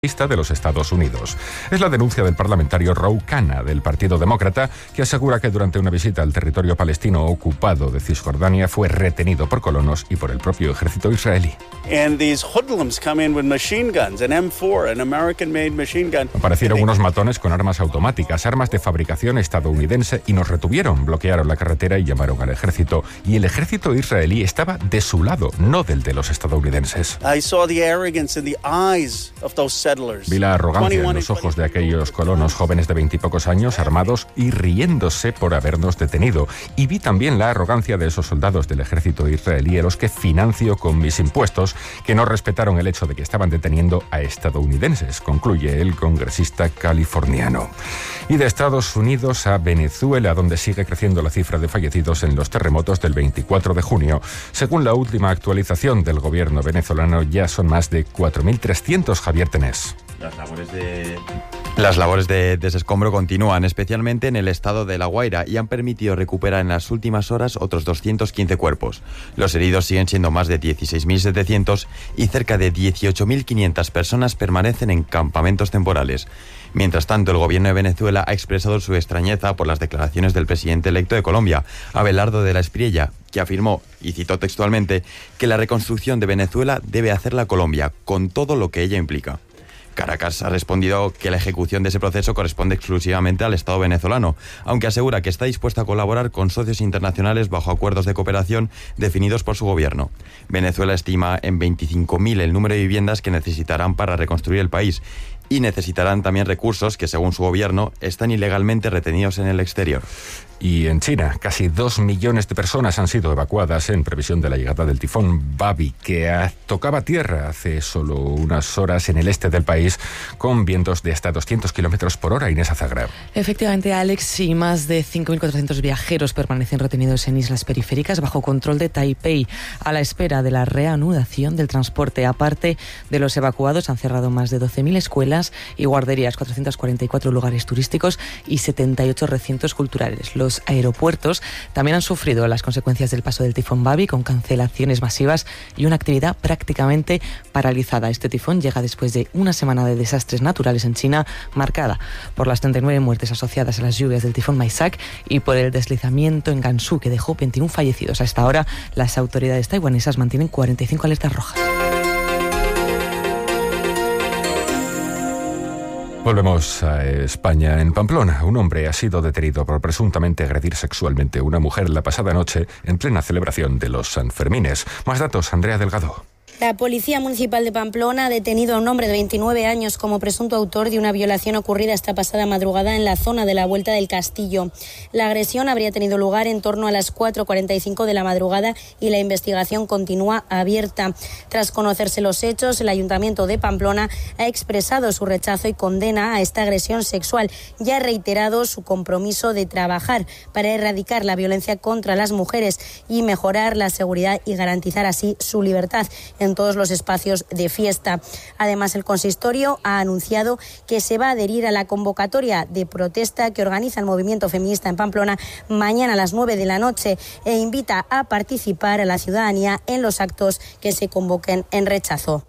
de los Estados Unidos. Es la denuncia del parlamentario Ro Khanna, del Partido Demócrata, que asegura que durante una visita al territorio palestino ocupado de Cisjordania fue retenido por colonos y por el propio ejército israelí. Aparecieron unos matones con armas automáticas, armas de fabricación estadounidense, y nos retuvieron, bloquearon la carretera y llamaron al ejército. Y el ejército israelí estaba de su lado, no del de los estadounidenses. Vi la arrogancia en los ojos de aquellos colonos jóvenes de 20 y pocos años, armados y riéndose por habernos detenido. Y vi también la arrogancia de esos soldados del ejército israelí a los que financio con mis impuestos, que no respetaron el hecho de que estaban deteniendo a estadounidenses, concluye el congresista californiano. Y de Estados Unidos a Venezuela, donde sigue creciendo la cifra de fallecidos en los terremotos del 24 de junio. Según la última actualización del gobierno venezolano, ya son más de 4.300. Javier Tenés. Las labores de desescombro continúan, especialmente en el estado de La Guaira, y han permitido recuperar en las últimas horas otros 215 cuerpos. Los heridos siguen siendo más de 16.700 y cerca de 18.500 personas permanecen en campamentos temporales. Mientras tanto, el gobierno de Venezuela ha expresado su extrañeza por las declaraciones del presidente electo de Colombia, Abelardo de la Espriella, que afirmó, y citó textualmente, que la reconstrucción de Venezuela debe hacerla Colombia, con todo lo que ella implica. Caracas ha respondido que la ejecución de ese proceso corresponde exclusivamente al Estado venezolano, aunque asegura que está dispuesta a colaborar con socios internacionales bajo acuerdos de cooperación definidos por su gobierno. Venezuela estima en 25.000 el número de viviendas que necesitarán para reconstruir el país, y necesitarán también recursos que, según su gobierno, están ilegalmente retenidos en el exterior. Y en China, casi 2 millones de personas han sido evacuadas en previsión de la llegada del tifón Babi, que tocaba tierra hace solo unas horas en el este del país, con vientos de hasta 200 kilómetros por hora. Inés Azagra. Efectivamente, Alex, y más de 5.400 viajeros permanecen retenidos en islas periféricas bajo control de Taipei, a la espera de la reanudación del transporte. Aparte de los evacuados, han cerrado más de 12.000 escuelas y guarderías, 444 lugares turísticos y 78 recintos culturales. Los aeropuertos también han sufrido las consecuencias del paso del tifón Babi, con cancelaciones masivas y una actividad prácticamente paralizada. Este tifón llega después de una semana de desastres naturales en China, marcada por las 39 muertes asociadas a las lluvias del tifón Maisak y por el deslizamiento en Gansu, que dejó 21 fallecidos. A esta hora, las autoridades taiwanesas mantienen 45 alertas rojas. Volvemos a España. En Pamplona, un hombre ha sido detenido por presuntamente agredir sexualmente a una mujer la pasada noche en plena celebración de los Sanfermines. Más datos, Andrea Delgado. La Policía Municipal de Pamplona ha detenido a un hombre de 29 años como presunto autor de una violación ocurrida esta pasada madrugada en la zona de la Vuelta del Castillo. La agresión habría tenido lugar en torno a las 4:45 de la madrugada y la investigación continúa abierta. Tras conocerse los hechos, el Ayuntamiento de Pamplona ha expresado su rechazo y condena a esta agresión sexual y ha reiterado su compromiso de trabajar para erradicar la violencia contra las mujeres y mejorar la seguridad y garantizar así su libertad en todos los espacios de fiesta. Además, el consistorio ha anunciado que se va a adherir a la convocatoria de protesta que organiza el movimiento feminista en Pamplona mañana a las 9 de la noche e invita a participar a la ciudadanía en los actos que se convoquen en rechazo.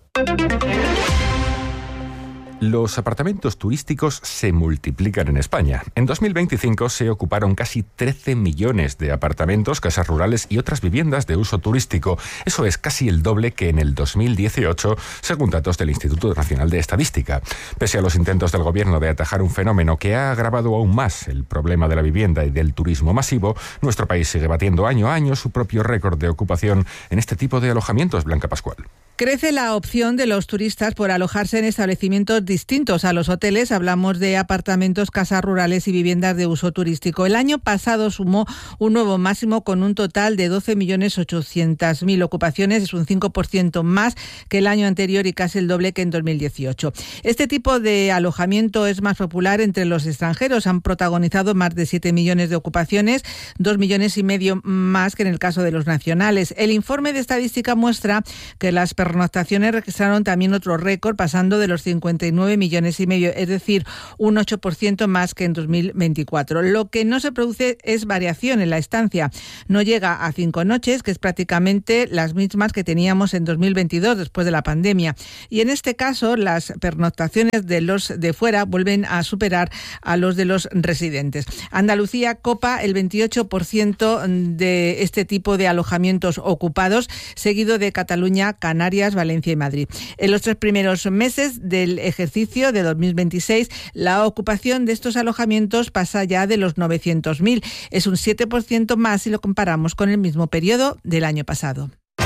Los apartamentos turísticos se multiplican en España. En 2025 se ocuparon casi 13 millones de apartamentos, casas rurales y otras viviendas de uso turístico. Eso es casi el doble que en el 2018, según datos del Instituto Nacional de Estadística. Pese a los intentos del gobierno de atajar un fenómeno que ha agravado aún más el problema de la vivienda y del turismo masivo, nuestro país sigue batiendo año a año su propio récord de ocupación en este tipo de alojamientos. Blanca Pascual. Crece la opción de los turistas por alojarse en establecimientos distintos a los hoteles. Hablamos de apartamentos, casas rurales y viviendas de uso turístico. El año pasado sumó un nuevo máximo con un total de 12.800.000 ocupaciones. Es un 5% más que el año anterior y casi el doble que en 2018. Este tipo de alojamiento es más popular entre los extranjeros. Han protagonizado más de 7 millones de ocupaciones, 2,5 millones más que en el caso de los nacionales. El informe de estadística muestra que las personas pernoctaciones registraron también otro récord, pasando de los 59,5 millones, es decir, un 8% más que en 2024. Lo que no se produce es variación en la estancia. No llega a 5 noches, que es prácticamente las mismas que teníamos en 2022, después de la pandemia. Y en este caso, las pernoctaciones de los de fuera vuelven a superar a los de los residentes. Andalucía copa el 28% de este tipo de alojamientos ocupados, seguido de Cataluña, Canarias, Valencia y Madrid. En los 3 primeros meses del ejercicio de 2026, la ocupación de estos alojamientos pasa ya de los 900.000. Es un 7% más si lo comparamos con el mismo periodo del año pasado.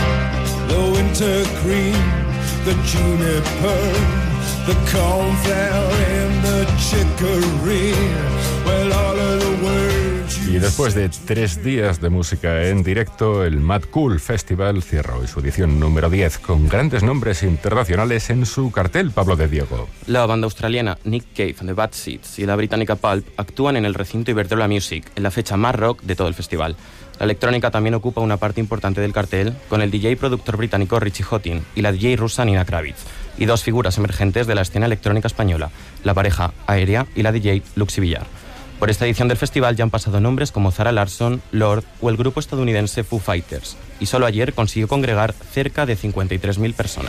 Y después de 3 días de música en directo, el Mad Cool Festival cierra hoy su edición número 10 con grandes nombres internacionales en su cartel. Pablo de Diego. La banda australiana Nick Cave, The Bad Seeds y la británica Pulp actúan en el recinto Iberdrola Music, en la fecha más rock de todo el festival. La electrónica también ocupa una parte importante del cartel, con el DJ y productor británico Richie Houghton y la DJ rusa Nina Kravitz, y 2 figuras emergentes de la escena electrónica española, la pareja Aérea y la DJ Luxy Villar. Por esta edición del festival ya han pasado nombres como Zara Larsson, Lord o el grupo estadounidense Foo Fighters, y solo ayer consiguió congregar cerca de 53.000 personas.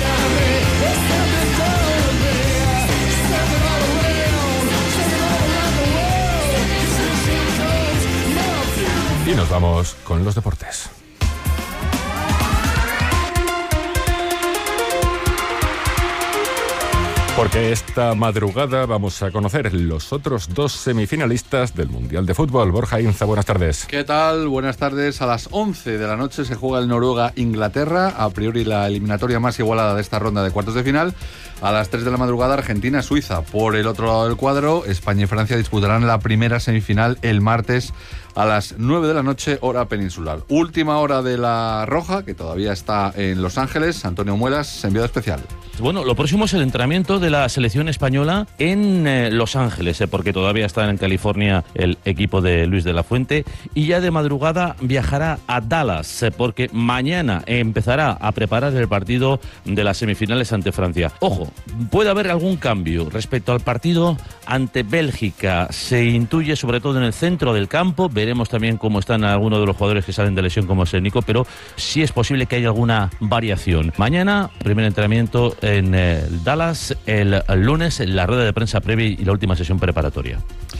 Y nos vamos con los deportes. Porque esta madrugada vamos a conocer los otros 2 semifinalistas del Mundial de Fútbol. Borja Inza, buenas tardes. ¿Qué tal? Buenas tardes. A las 11 de la noche se juega el Noruega-Inglaterra, a priori la eliminatoria más igualada de esta ronda de cuartos de final. A las 3 de la madrugada, Argentina-Suiza. Por el otro lado del cuadro, España y Francia disputarán la primera semifinal el martes a las 9 de la noche, hora peninsular. Última hora de la Roja, que todavía está en Los Ángeles. Antonio Muelas, enviado especial. Bueno, lo próximo es el entrenamiento de la selección española en Los Ángeles, porque todavía está en California el equipo de Luis de la Fuente, y ya de madrugada viajará a Dallas, porque mañana empezará a preparar el partido de las semifinales ante Francia. Ojo, puede haber algún cambio respecto al partido ante Bélgica. Se intuye sobre todo en el centro del campo. Veremos también cómo están algunos de los jugadores que salen de lesión, como es el Nico, pero sí es posible que haya alguna variación. Mañana, primer entrenamiento en Dallas, el lunes la rueda de prensa previa y la última sesión preparatoria.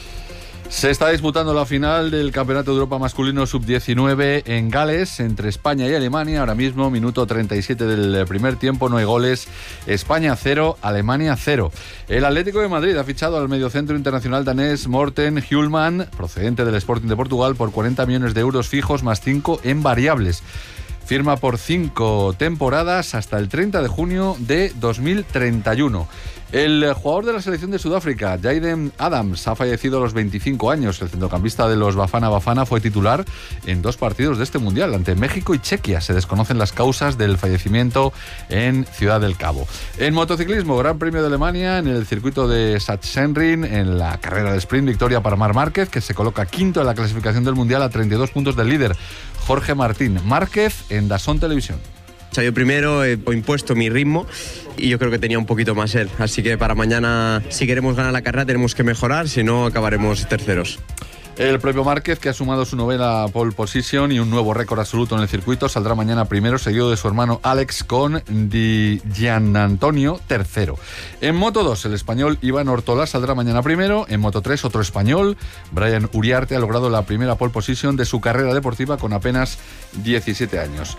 Se está disputando la final del Campeonato de Europa Masculino Sub-19 en Gales, entre España y Alemania. Ahora mismo, minuto 37 del primer tiempo, no hay goles. España 0, Alemania 0. El Atlético de Madrid ha fichado al mediocentro internacional danés Morten Hjulmand, procedente del Sporting de Portugal, por 40 millones de euros fijos más 5 en variables. Firma por 5 temporadas hasta el 30 de junio de 2031. El jugador de la selección de Sudáfrica, Jaden Adams, ha fallecido a los 25 años. El centrocampista de los Bafana Bafana fue titular en 2 partidos de este Mundial, ante México y Chequia. Se desconocen las causas del fallecimiento en Ciudad del Cabo. En motociclismo, Gran Premio de Alemania, en el circuito de Sachsenring, en la carrera de sprint, victoria para Marc Márquez, que se coloca quinto en la clasificación del Mundial a 32 puntos del líder, Jorge Martín. Márquez en DAZN Televisión. Yo primero he impuesto mi ritmo y yo creo que tenía un poquito más él. Así que para mañana, si queremos ganar la carrera, tenemos que mejorar, si no acabaremos terceros. El propio Márquez, que ha sumado su novena pole position y un nuevo récord absoluto en el circuito, saldrá mañana primero, seguido de su hermano Alex con Di Gianantonio tercero. En Moto 2, el español Iván Ortola saldrá mañana primero. En Moto 3, otro español, Brian Uriarte, ha logrado la primera pole position de su carrera deportiva con apenas 17 años.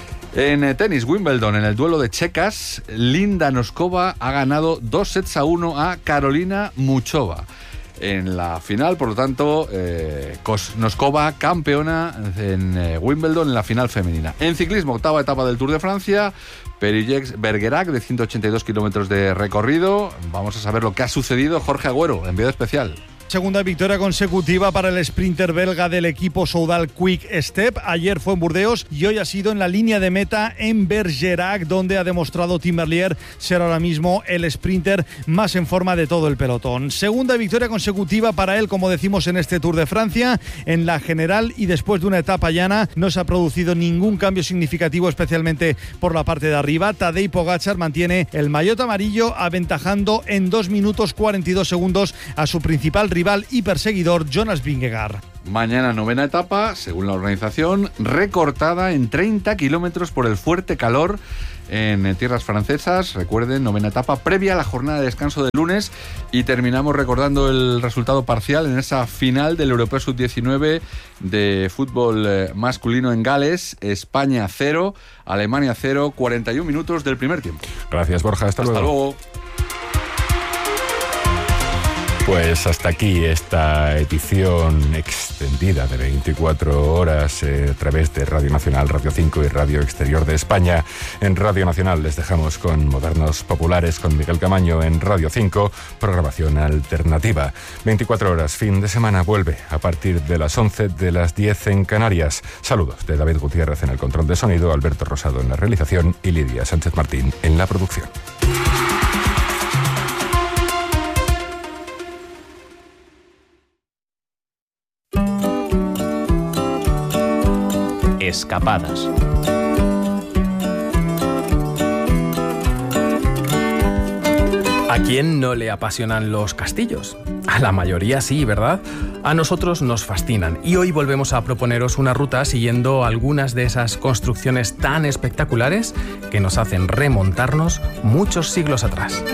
En tenis, Wimbledon, en el duelo de checas, Linda Noskova ha ganado 2-1 a Carolina Muchova. En la final, por lo tanto, Noskova campeona en Wimbledon en la final femenina. En ciclismo, octava etapa del Tour de Francia, Bergerac, de 182 kilómetros de recorrido. Vamos a saber lo que ha sucedido. Jorge Agüero, enviado especial. segunda victoria consecutiva para el sprinter belga del equipo Soudal Quick Step. Ayer fue en Burdeos y hoy ha sido en la línea de meta en Bergerac, donde ha demostrado Tim Merlier ser ahora mismo el sprinter más en forma de todo el pelotón. Segunda victoria consecutiva para él, como decimos, en este Tour de Francia, en la general, y después de una etapa llana no se ha producido ningún cambio significativo, especialmente por la parte de arriba. Tadej Pogačar mantiene el maillot amarillo, aventajando en 2 minutos 42 segundos a su principal rival y perseguidor, Jonas Vingegaard. Mañana novena etapa, según la organización, recortada en 30 kilómetros por el fuerte calor en tierras francesas. Recuerden, novena etapa previa a la jornada de descanso del lunes, y terminamos recordando el resultado parcial en esa final del Europeo Sub-19 de fútbol masculino en Gales. España 0, Alemania 0, 41 minutos del primer tiempo. Gracias, Borja. Hasta luego. Pues hasta aquí esta edición extendida de 24 horas a través de Radio Nacional, Radio 5 y Radio Exterior de España. En Radio Nacional les dejamos con Modernos Populares con Miguel Camaño. En Radio 5, programación alternativa. 24 horas, fin de semana, vuelve a partir de las 11, de las 10 en Canarias. Saludos de David Gutiérrez en el control de sonido, Alberto Rosado en la realización y Lidia Sánchez Martín en la producción. Escapadas. ¿A quién no le apasionan los castillos? A la mayoría sí, ¿verdad? A nosotros nos fascinan, y hoy volvemos a proponeros una ruta siguiendo algunas de esas construcciones tan espectaculares que nos hacen remontarnos muchos siglos atrás.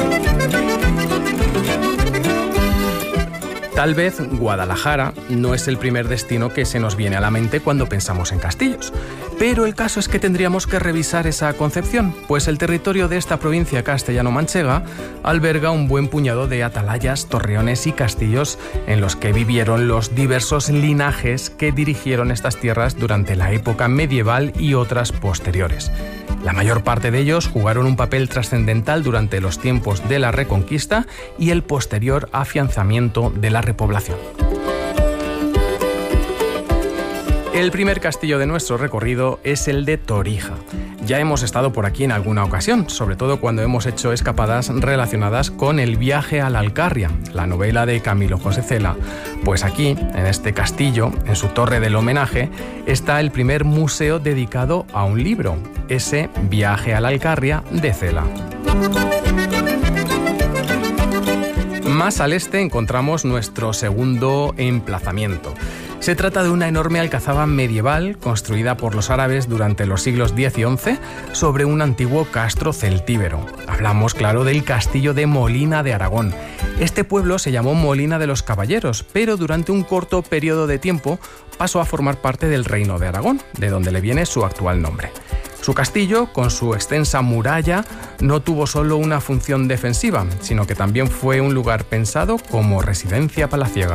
Tal vez Guadalajara no es el primer destino que se nos viene a la mente cuando pensamos en castillos, pero el caso es que tendríamos que revisar esa concepción, pues el territorio de esta provincia castellano-manchega alberga un buen puñado de atalayas, torreones y castillos en los que vivieron los diversos linajes que dirigieron estas tierras durante la época medieval y otras posteriores. La mayor parte de ellos jugaron un papel trascendental durante los tiempos de la Reconquista y el posterior afianzamiento de la repoblación. El primer castillo de nuestro recorrido es el de Torija. Ya hemos estado por aquí en alguna ocasión, sobre todo cuando hemos hecho escapadas relacionadas con El viaje a la Alcarria, la novela de Camilo José Cela. Pues aquí, en este castillo, en su torre del homenaje, está el primer museo dedicado a un libro, ese Viaje a la Alcarria de Cela. Más al este encontramos nuestro segundo emplazamiento. Se trata de una enorme alcazaba medieval construida por los árabes durante los siglos X y XI sobre un antiguo castro celtíbero. Hablamos, claro, del castillo de Molina de Aragón. Este pueblo se llamó Molina de los Caballeros, pero durante un corto periodo de tiempo pasó a formar parte del Reino de Aragón, de donde le viene su actual nombre. Su castillo, con su extensa muralla, no tuvo solo una función defensiva, sino que también fue un lugar pensado como residencia palaciega.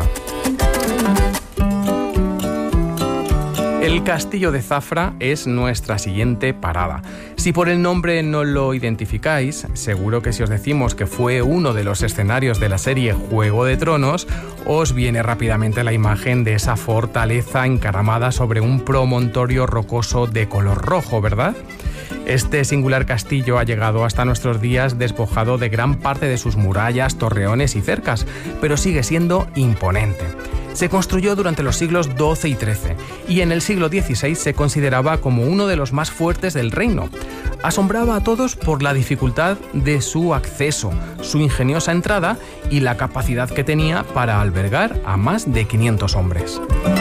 El castillo de Zafra es nuestra siguiente parada. Si por el nombre no lo identificáis, seguro que si os decimos que fue uno de los escenarios de la serie Juego de Tronos, os viene rápidamente la imagen de esa fortaleza encaramada sobre un promontorio rocoso de color rojo, ¿verdad? Este singular castillo ha llegado hasta nuestros días despojado de gran parte de sus murallas, torreones y cercas, pero sigue siendo imponente. Se construyó durante los siglos XII y XIII y en el siglo XVI se consideraba como uno de los más fuertes del reino. Asombraba a todos por la dificultad de su acceso, su ingeniosa entrada y la capacidad que tenía para albergar a más de 500 hombres.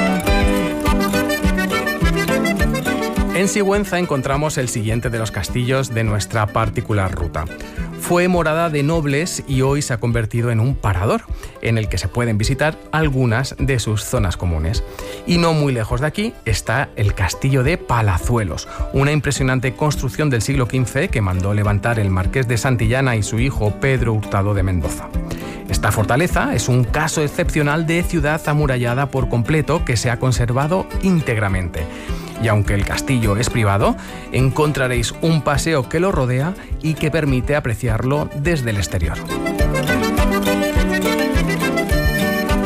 En Sigüenza encontramos el siguiente de los castillos de nuestra particular ruta. Fue morada de nobles y hoy se ha convertido en un parador, en el que se pueden visitar algunas de sus zonas comunes. Y no muy lejos de aquí está el castillo de Palazuelos, una impresionante construcción del siglo XV que mandó levantar el marqués de Santillana y su hijo Pedro Hurtado de Mendoza. Esta fortaleza es un caso excepcional de ciudad amurallada por completo que se ha conservado íntegramente. Y aunque el castillo es privado, encontraréis un paseo que lo rodea y que permite apreciarlo desde el exterior.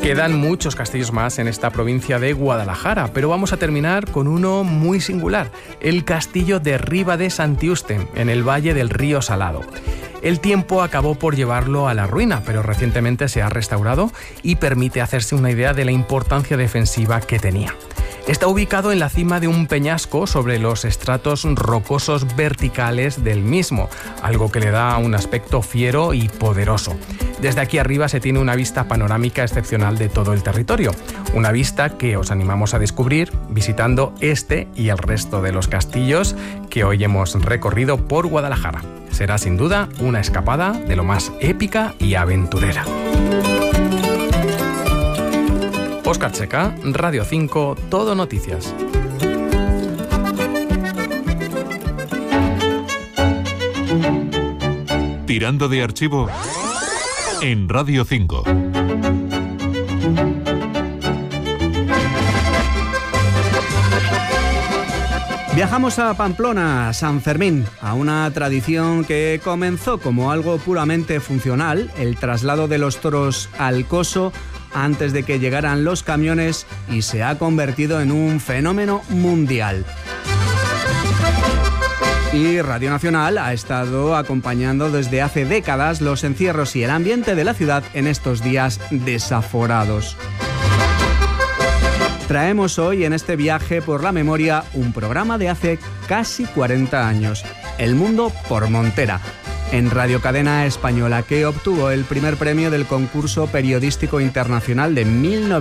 Quedan muchos castillos más en esta provincia de Guadalajara, pero vamos a terminar con uno muy singular, el castillo de Riba de Santiuste, en el valle del río Salado. El tiempo acabó por llevarlo a la ruina, pero recientemente se ha restaurado y permite hacerse una idea de la importancia defensiva que tenía. Está ubicado en la cima de un peñasco sobre los estratos rocosos verticales del mismo, algo que le da un aspecto fiero y poderoso. Desde aquí arriba se tiene una vista panorámica excepcional de todo el territorio, una vista que os animamos a descubrir visitando este y el resto de los castillos que hoy hemos recorrido por Guadalajara. Será sin duda una escapada de lo más épica y aventurera. Óscar Checa, Radio 5, Todo Noticias. Tirando de archivo en Radio 5. Viajamos a Pamplona, San Fermín, a una tradición que comenzó como algo puramente funcional, el traslado de los toros al coso antes de que llegaran los camiones, y se ha convertido en un fenómeno mundial. Y Radio Nacional ha estado acompañando desde hace décadas los encierros y el ambiente de la ciudad en estos días desaforados. Traemos hoy en este viaje por la memoria un programa de hace casi 40 años, El Mundo por Montera, en Radio Cadena Española, que obtuvo el primer premio del concurso periodístico internacional de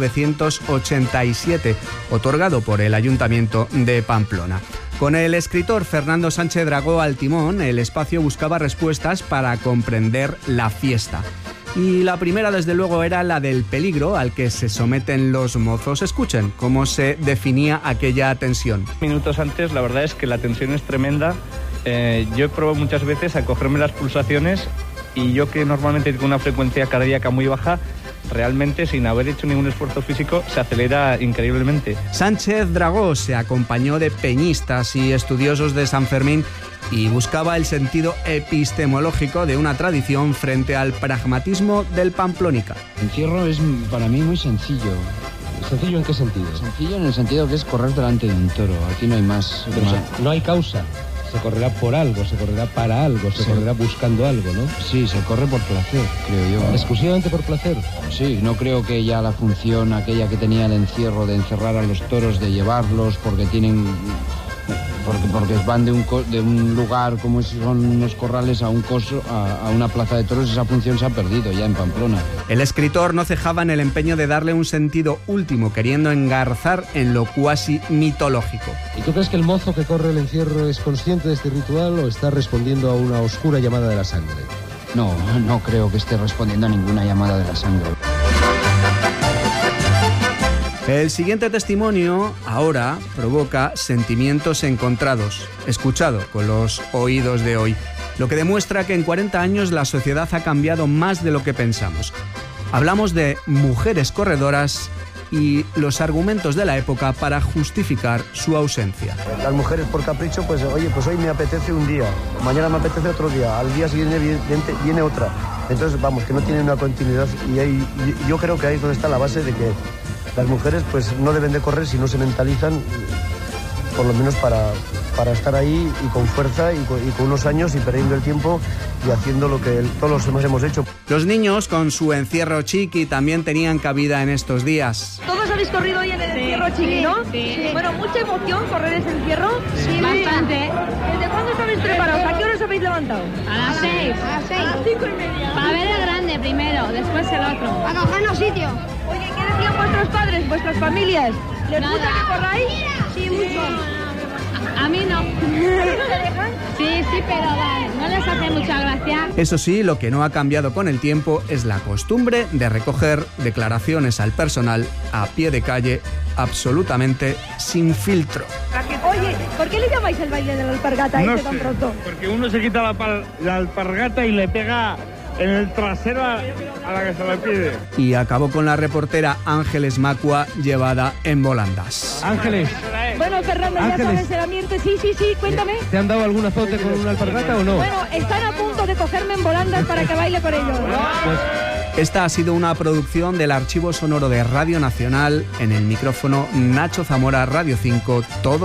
1987, otorgado por el Ayuntamiento de Pamplona. Con el escritor Fernando Sánchez Dragó al timón, el espacio buscaba respuestas para comprender la fiesta. Y la primera, desde luego, era la del peligro al que se someten los mozos. Escuchen cómo se definía aquella tensión. Minutos antes, la verdad es que la tensión es tremenda. Yo he probado muchas veces a cogerme las pulsaciones, y yo, que normalmente tengo una frecuencia cardíaca muy baja, realmente sin haber hecho ningún esfuerzo físico se acelera increíblemente. Sánchez Dragó se acompañó de peñistas y estudiosos de San Fermín y buscaba el sentido epistemológico de una tradición frente al pragmatismo del Pamplónica. El encierro es para mí muy sencillo. ¿Sencillo en qué sentido? Sencillo en el sentido que es correr delante de un toro. Aquí no hay más. Pero no hay causa. Se correrá por algo, se correrá para algo, se correrá buscando algo, ¿no? Sí, se corre por placer, creo yo. ¿Exclusivamente por placer? Sí, no creo que ya la función aquella que tenía el encierro de encerrar a los toros, de llevarlos porque tienen... Porque van de un lugar como son unos corrales a un coso, a una plaza de toros, esa función se ha perdido ya en Pamplona. El escritor no cejaba en el empeño de darle un sentido último, queriendo engarzar en lo cuasi mitológico. ¿Y tú crees que el mozo que corre el encierro es consciente de este ritual o está respondiendo a una oscura llamada de la sangre? No creo que esté respondiendo a ninguna llamada de la sangre. El siguiente testimonio ahora provoca sentimientos encontrados, escuchado con los oídos de hoy, lo que demuestra que en 40 años la sociedad ha cambiado más de lo que pensamos. Hablamos de mujeres corredoras y los argumentos de la época para justificar su ausencia. Las mujeres por capricho, pues oye, pues hoy me apetece un día, mañana me apetece otro día, al día siguiente viene otra. Entonces, vamos, que no tienen una continuidad, y yo creo que ahí es donde está la base de que las mujeres pues no deben de correr si no se mentalizan, por lo menos para estar ahí y con fuerza y con unos años y perdiendo el tiempo y haciendo lo que todos los demás hemos hecho. Los niños, con su encierro chiqui, también tenían cabida en estos días. ¿Todos habéis corrido hoy en el encierro chiqui, no? Sí. Bueno, ¿mucha emoción correr ese encierro? Sí, bastante. ¿Desde cuándo estabais preparados? ¿A qué hora os habéis levantado? A las 6. A las 6. A las 5:30. Para ver el grande primero, después el otro. A cogernos sitio. Oye, ¿qué decían vuestros padres, vuestras familias? ¿Les gusta que corráis? Sí, mucho. A mí no. Sí, pero no les hace mucha gracia. Eso sí, lo que no ha cambiado con el tiempo es la costumbre de recoger declaraciones al personal a pie de calle, absolutamente sin filtro. Oye, ¿por qué le llamáis el baile de la alpargata no tan pronto? Porque uno se quita la alpargata y le pega en el trasero a la que se le pide. Y acabó con la reportera Ángeles Macua, llevada en volandas. Ángeles. Bueno, Fernando, ya sabes el ambiente. Sí, cuéntame. ¿Te han dado algún azote con una alpargata o no? Bueno, están a punto de cogerme en volandas para que baile con ellos. Pues Esta ha sido una producción del Archivo Sonoro de Radio Nacional. En el micrófono Nacho Zamora, Radio 5, todo.